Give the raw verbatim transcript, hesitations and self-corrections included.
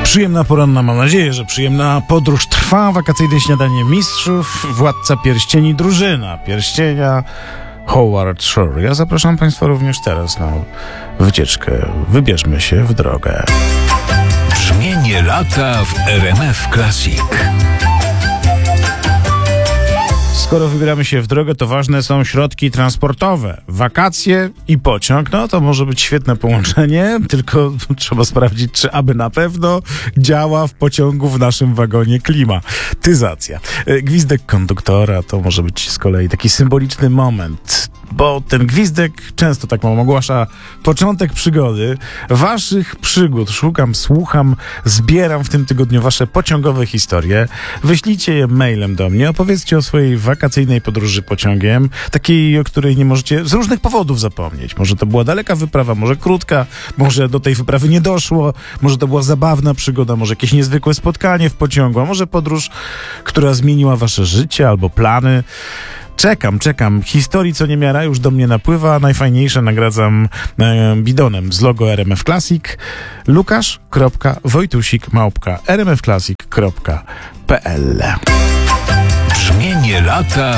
Przyjemna poranna, mam nadzieję, że przyjemna podróż trwa. Wakacyjne śniadanie mistrzów, Władca Pierścieni, drużyna Pierścienia, Howard Shore. Ja zapraszam Państwa również teraz na wycieczkę. Wybierzmy się w drogę. Brzmienie lata w R M F Classic. Skoro wybieramy się w drogę, to ważne są środki transportowe. Wakacje i pociąg, no to może być świetne połączenie, tylko trzeba sprawdzić, czy aby na pewno działa w pociągu w naszym wagonie klimatyzacja. Gwizdek konduktora to może być z kolei taki symboliczny moment, bo ten gwizdek często tak mam ogłasza początek przygody, waszych przygód. Szukam, słucham, zbieram w tym tygodniu wasze pociągowe historie. Wyślijcie je mailem do mnie, opowiedzcie o swojej wakacyjnej podróży pociągiem, takiej, o której nie możecie z różnych powodów zapomnieć. Może to była daleka wyprawa, może krótka, może do tej wyprawy nie doszło, może to była zabawna przygoda, może jakieś niezwykłe spotkanie w pociągu, a może podróż, która zmieniła wasze życie albo plany. Czekam, czekam. Historii co niemiara już do mnie napływa. Najfajniejsze nagradzam e, bidonem z logo R M F Classic. Lukasz kropka wojtusik małpka r m f classic kropka p l. Brzmienie lata